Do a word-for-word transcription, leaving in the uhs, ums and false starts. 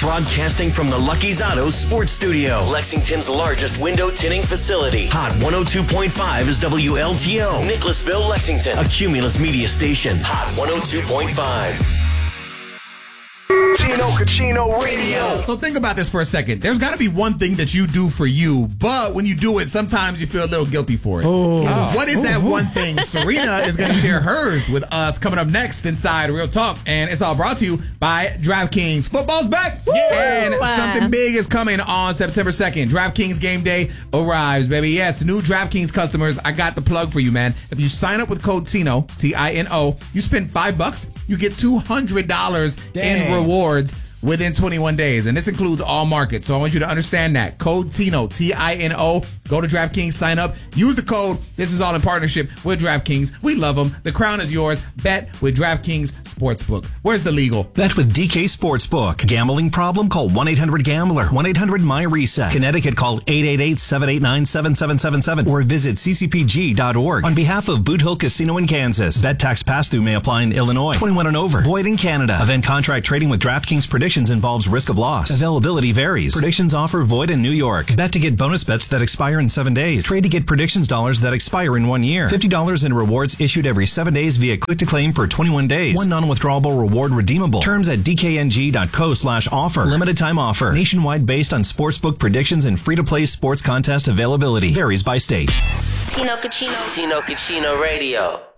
Broadcasting from the Lucky's Auto Sports Studio, Lexington's largest window tinting facility. Hot one oh two point five is W L T O. Nicholasville, Lexington. A Cumulus media station. Hot one oh two point five. Chino Cucino Radio. So think about this for a second. There's got to be one thing that you do for you, but when you do it, sometimes you feel a little guilty for it. Oh. What is that one thing? Serena is going to share hers with us coming up next inside Real Talk, and it's all brought to you by DraftKings. Football's back, and Wow. something big is coming on September second. DraftKings Game Day arrives, baby. Yes, new DraftKings customers, I got the plug for you, man. If you sign up with code Tino, T I N O, you spend five bucks, you get two hundred dollars in rewards within twenty-one days. And this includes all markets. So I want you to understand that. Code Tino, T I N O. Go to DraftKings, sign up, use the code. This is all in partnership with DraftKings. We love them. The crown is yours. Bet with DraftKings Sportsbook. Where's the legal? Bet with D K Sportsbook. Gambling problem? Call one eight hundred gambler. one eight hundred my reset. Connecticut, call eight eight eight, seven eight nine, seven seven seven seven or visit c c p g dot org. On behalf of Boot Hill Casino in Kansas, bet tax pass-through may apply in Illinois. twenty-one and over. Void in Canada. Event contract trading with DraftKings Predictions involves risk of loss. Availability varies. Predictions offer void in New York. Bet to get bonus bets that expire in seven days. Trade to get predictions dollars that expire in one year. fifty dollars in rewards issued every seven days via click to claim for twenty-one days. One non-withdrawable reward redeemable. Terms at d k n g dot co slash offer. Limited time offer. Nationwide based on sportsbook predictions and free-to-play sports contest availability. Varies by state. Tino Cucino. Tino Cucino Radio.